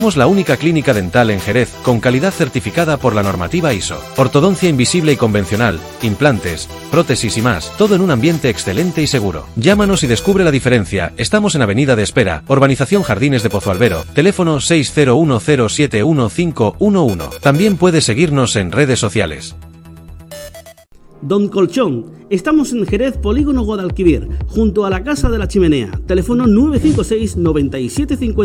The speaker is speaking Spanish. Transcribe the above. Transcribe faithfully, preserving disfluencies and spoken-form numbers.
Somos la única clínica dental en Jerez con calidad certificada por la normativa I S O. Ortodoncia invisible y convencional, implantes, prótesis y más, todo en un ambiente excelente y seguro. Llámanos y descubre la diferencia. Estamos en Avenida de Espera, Urbanización Jardines de Pozualbero, teléfono seis cero uno cero siete uno cinco uno uno. También puedes seguirnos en redes sociales. Don Colchón, estamos en Jerez, Polígono Guadalquivir, junto a la Casa de la Chimenea. Teléfono nueve cinco seis, noventa y siete cincuenta.